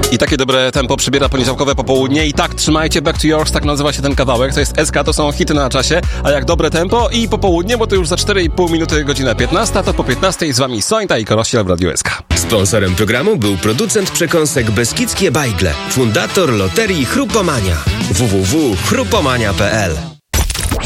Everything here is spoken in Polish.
I takie dobre tempo przybiera poniedziałkowe popołudnie. I tak, trzymajcie Back to Yours, tak nazywa się ten kawałek. To jest SK, to są hity na czasie. A jak dobre tempo i popołudnie, bo to już za 4,5 minuty godzina 15, to po 15 z wami Sońta i Korosiel w Radiu SK. Sponsorem programu był producent przekąsek Beskidzkie Bajgle, fundator loterii Chrupomania. www.chrupomania.pl